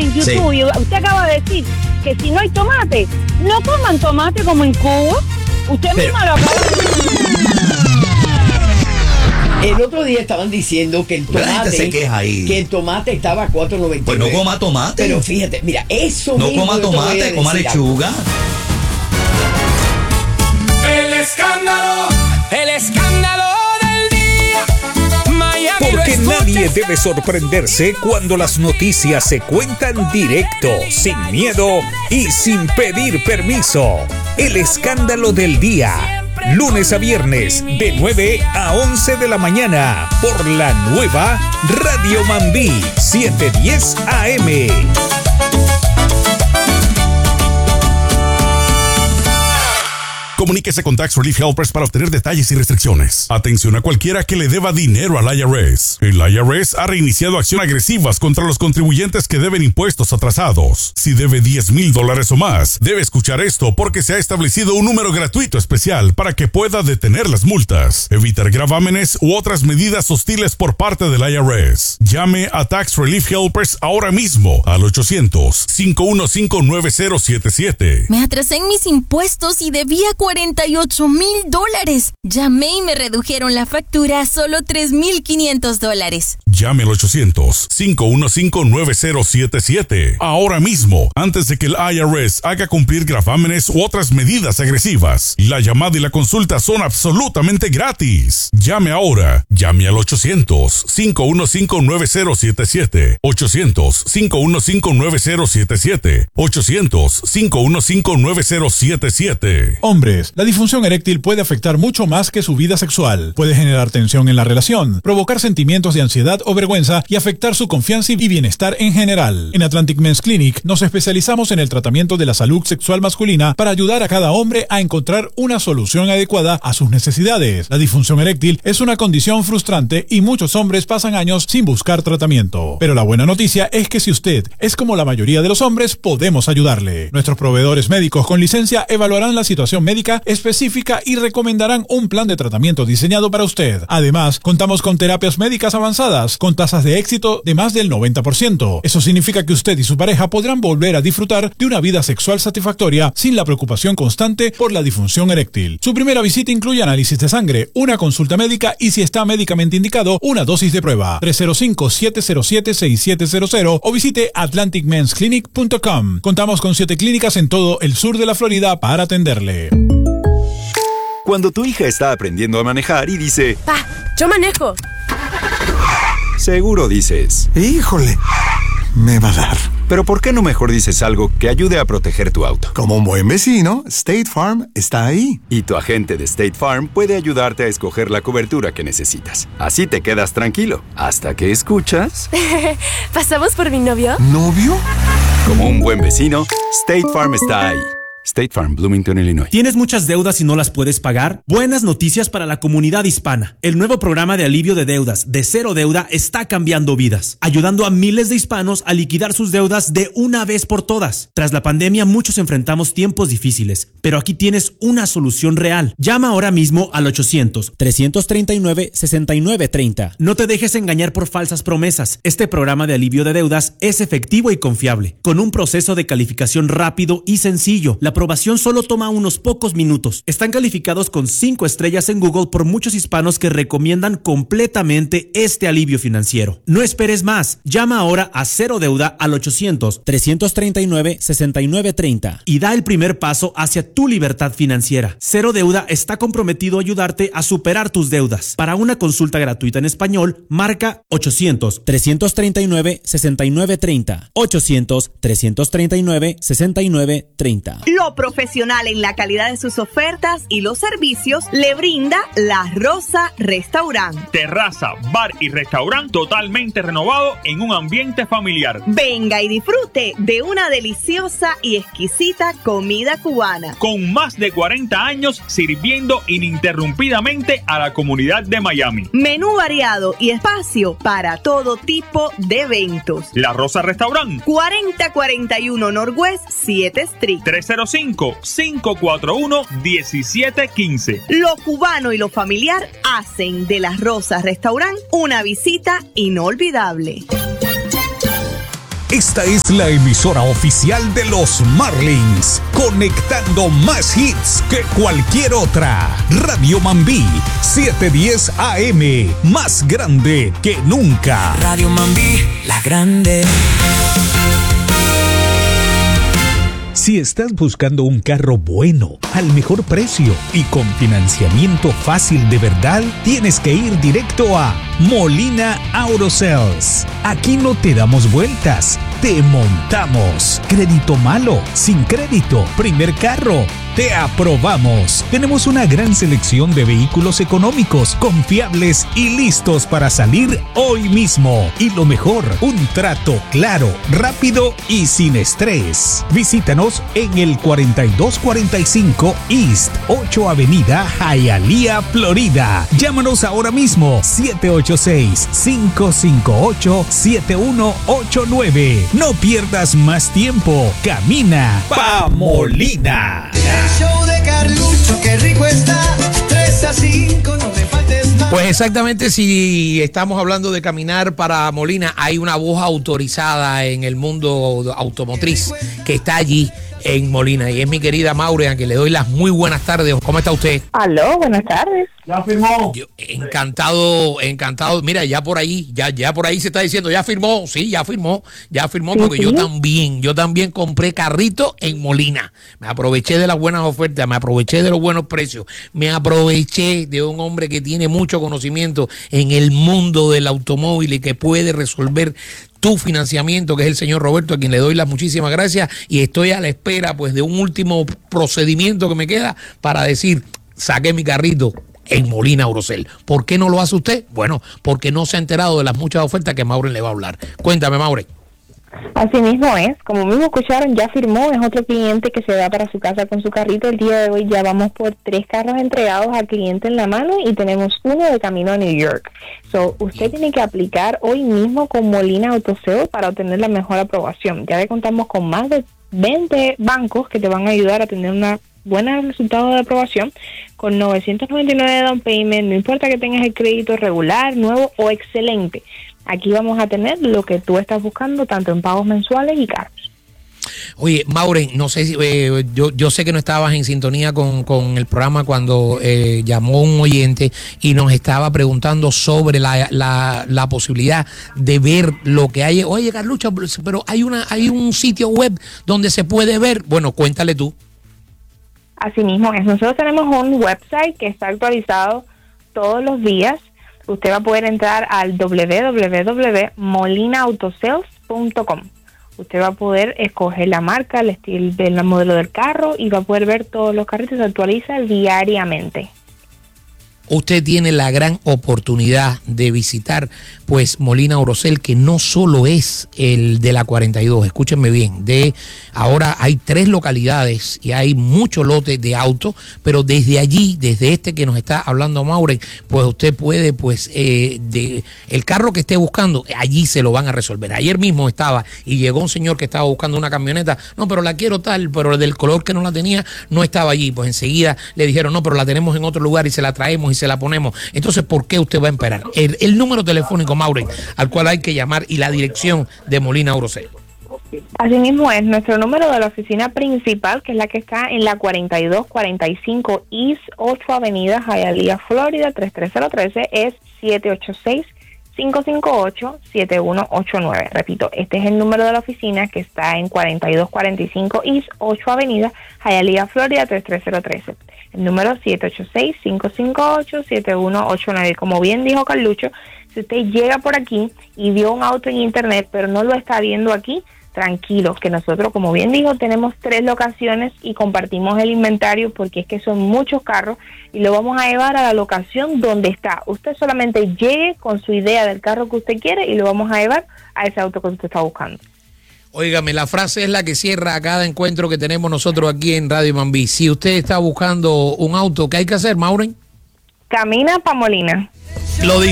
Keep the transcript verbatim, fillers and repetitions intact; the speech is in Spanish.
en YouTube sí. y usted acaba de decir que si no hay tomate, no coman tomate como en Cuba. Usted Pero... misma lo acaba de decir. El otro día estaban diciendo que el tomate se queja ahí. que el tomate estaba a cuatro noventa y nueve. Pues no coma tomate. Pero fíjate, mira, eso no coma tomate, coma lechuga. El escándalo, el escándalo del día. Miami. Porque nadie debe sorprenderse cuando las noticias se cuentan directo, sin miedo y sin pedir permiso. El escándalo del día. Lunes a viernes, de nueve a once de la mañana, por la nueva Radio Mambí, setecientos diez A M. Comuníquese con Tax Relief Helpers para obtener detalles y restricciones. Atención a cualquiera que le deba dinero al I R S. El I R S ha reiniciado acciones agresivas contra los contribuyentes que deben impuestos atrasados. Si debe diez mil dólares o más, debe escuchar esto porque se ha establecido un número gratuito especial para que pueda detener las multas, evitar gravámenes u otras medidas hostiles por parte del I R S. Llame a Tax Relief Helpers ahora mismo al ochocientos, cinco uno cinco, nueve cero siete siete. Me atrasé en mis impuestos y debía cuarenta y ocho mil dólares. Llamé y me redujeron la factura a solo tres mil quinientos dólares. Llame al ochocientos, cinco uno cinco, nueve cero siete siete. Ahora mismo, antes de que el I R S haga cumplir gravámenes u otras medidas agresivas. La llamada y la consulta son absolutamente gratis. Llame ahora. Llame al ochocientos, cinco uno cinco, nueve cero siete siete. ochocientos, cinco uno cinco, nueve cero siete siete. ochocientos, cinco uno cinco, nueve cero siete siete. Hombres, la disfunción eréctil puede afectar mucho más que su vida sexual. Puede generar tensión en la relación, provocar sentimientos de ansiedad o vergüenza y afectar su confianza y bienestar en general. En Atlantic Men's Clinic nos especializamos en el tratamiento de la salud sexual masculina para ayudar a cada hombre a encontrar una solución adecuada a sus necesidades. La disfunción eréctil es una condición frustrante y muchos hombres pasan años sin buscar tratamiento. Pero la buena noticia es que si usted es como la mayoría de los hombres, podemos ayudarle. Nuestros proveedores médicos con licencia evaluarán la situación médica específica y recomendarán un plan de tratamiento diseñado para usted. Además, contamos con terapias médicas avanzadas con tasas de éxito de más del noventa por ciento. Eso significa que usted y su pareja podrán volver a disfrutar de una vida sexual satisfactoria sin la preocupación constante por la disfunción eréctil. Su primera visita incluye análisis de sangre, una consulta médica y, si está médicamente indicado, una dosis de prueba. tres cero cinco, siete cero siete, seis siete cero cero o visite atlantic mens clinic punto com. Contamos con siete clínicas en todo el sur de la Florida para atenderle. Cuando tu hija está aprendiendo a manejar y dice: Pa, yo manejo. Seguro dices: híjole, me va a dar. Pero ¿por qué no mejor dices algo que ayude a proteger tu auto? Como un buen vecino, State Farm está ahí. Y tu agente de State Farm puede ayudarte a escoger la cobertura que necesitas. Así te quedas tranquilo, hasta que escuchas... ¿Pasamos por mi novio? ¿Novio? Como un buen vecino, State Farm está ahí. State Farm, Bloomington, Illinois. ¿Tienes muchas deudas y no las puedes pagar? Buenas noticias para la comunidad hispana. El nuevo programa de alivio de deudas de Cero Deuda está cambiando vidas, ayudando a miles de hispanos a liquidar sus deudas de una vez por todas. Tras la pandemia, muchos enfrentamos tiempos difíciles, pero aquí tienes una solución real. Llama ahora mismo al ochocientos, trescientos treinta y nueve, sesenta y nueve treinta. No te dejes engañar por falsas promesas. Este programa de alivio de deudas es efectivo y confiable, con un proceso de calificación rápido y sencillo. La aprobación solo toma unos pocos minutos. Están calificados con cinco estrellas en Google por muchos hispanos que recomiendan completamente este alivio financiero. No esperes más. Llama ahora a Cero Deuda al ochocientos, trescientos treinta y nueve, sesenta y nueve treinta y da el primer paso hacia tu libertad financiera. Cero Deuda está comprometido a ayudarte a superar tus deudas. Para una consulta gratuita en español, marca ochocientos, trescientos treinta y nueve, sesenta y nueve treinta. ochocientos, trescientos treinta y nueve, sesenta y nueve treinta. Lo profesional en la calidad de sus ofertas y los servicios le brinda La Rosa Restaurant. Terraza, bar y restaurante totalmente renovado en un ambiente familiar. Venga y disfrute de una deliciosa y exquisita comida cubana. Con más de cuarenta años sirviendo ininterrumpidamente a la comunidad de Miami. Menú variado y espacio para todo tipo de eventos. La Rosa Restaurant. cuarenta cuarenta y uno Northwest siete Street. tres cero cinco, cinco cuatro uno, uno siete uno cinco. Lo cubano y lo familiar hacen de La Rosa Restaurant una visita inolvidable. Esta es la emisora oficial de los Marlins, conectando más hits que cualquier otra. Radio Mambí, setecientos diez A M, más grande que nunca. Radio Mambí, la grande. Si estás buscando un carro bueno, al mejor precio y con financiamiento fácil de verdad, tienes que ir directo a Molina Auto Sales. Aquí no te damos vueltas, te montamos. Crédito malo, sin crédito, primer carro, te aprobamos. Tenemos una gran selección de vehículos económicos, confiables y listos para salir hoy mismo. Y lo mejor, un trato claro, rápido y sin estrés. Visítanos en el cuarenta y dos cuarenta y cinco East ocho Avenida, Hialeah, Florida. Llámanos ahora mismo, siete ocho seis, cinco cinco ocho, siete uno ocho nueve. No pierdas más tiempo. Camina pa' Molina. El show de Carlucho, qué rico está. tres a cinco, no me faltes más. Pues exactamente, si estamos hablando de caminar para Molina, hay una voz autorizada en el mundo automotriz que está allí en Molina, y es mi querida Maure, a quien le doy las muy buenas tardes. ¿Cómo está usted? Aló, buenas tardes. Ya firmó. Yo, encantado, encantado. Mira, ya por ahí, ya, ya por ahí se está diciendo, ya firmó, sí, ya firmó, ya firmó, sí, porque sí. yo también, yo también compré carrito en Molina. Me aproveché de las buenas ofertas, me aproveché de los buenos precios, me aproveché de un hombre que tiene mucho conocimiento en el mundo del automóvil y que puede resolver tu financiamiento, que es el señor Roberto, a quien le doy las muchísimas gracias, y estoy a la espera pues de un último procedimiento que me queda para decir, saqué mi carrito en Molina Aurosel. ¿Por qué no lo hace usted? Bueno, porque no se ha enterado de las muchas ofertas que Maure le va a hablar. Cuéntame, Maure. Así mismo es, como mismo escucharon, ya firmó, es otro cliente que se va para su casa con su carrito. El día de hoy ya vamos por tres carros entregados al cliente en la mano y tenemos uno de camino a New York. So, usted tiene que aplicar hoy mismo con Molina Auto Sales para obtener la mejor aprobación. Ya le contamos con más de veinte bancos que te van a ayudar a tener una buena resultado de aprobación con novecientos noventa y nueve de down payment, no importa que tengas el crédito regular, nuevo o excelente. Aquí vamos a tener lo que tú estás buscando, tanto en pagos mensuales y cargos. Oye, Maure, no sé si eh, yo, yo sé que no estabas en sintonía con, con el programa cuando eh, llamó un oyente y nos estaba preguntando sobre la, la, la posibilidad de ver lo que hay. Oye, Carlucho, pero hay una hay un sitio web donde se puede ver. Bueno, cuéntale tú. Así mismo es. Nosotros tenemos un website que está actualizado todos los días. Usted va a poder entrar al doble u doble u doble u punto molina auto sales punto com. Usted va a poder escoger la marca, el estilo del modelo del carro y va a poder ver todos los carritos, se actualiza diariamente. Usted tiene la gran oportunidad de visitar pues Molina Aurosel, que no solo es el de la cuarenta y dos, escúchenme bien, de ahora hay tres localidades y hay muchos lotes de autos, pero desde allí, desde este que nos está hablando Maure, pues usted puede, pues eh, de el carro que esté buscando, allí se lo van a resolver. Ayer mismo estaba y llegó un señor que estaba buscando una camioneta, no, pero la quiero tal, pero del color que no la tenía, no estaba allí, pues enseguida le dijeron, no, pero la tenemos en otro lugar y se la traemos y se la ponemos. Entonces, ¿por qué usted va a esperar? El, el número telefónico, Maure, al cual hay que llamar, y la dirección de Molina Aurosel. Así mismo es, nuestro número de la oficina principal, que es la que está en la cuarenta y dos cuarenta y cinco East ocho Avenida, Hialeah, Florida, tres tres cero uno tres, es siete ocho seis, cinco cinco ocho, siete uno ocho nueve. Repito, este es el número de la oficina que está en cuarenta y dos cuarenta y cinco East ocho Avenida, Hialeah, Florida, tres tres cero uno tres. El número siete ocho seis, cinco cinco ocho, siete uno ocho nueve. Como bien dijo Carlucho, si usted llega por aquí y vio un auto en internet, pero no lo está viendo aquí, tranquilos, que nosotros, como bien dijo, tenemos tres locaciones y compartimos el inventario porque es que son muchos carros y lo vamos a llevar a la locación donde está. Usted solamente llegue con su idea del carro que usted quiere y lo vamos a llevar a ese auto que usted está buscando. Óigame, la frase es la que cierra cada encuentro que tenemos nosotros aquí en Radio Mambí. Si usted está buscando un auto, ¿qué hay que hacer, Maureen? Camina pa' Molina. Lo digo.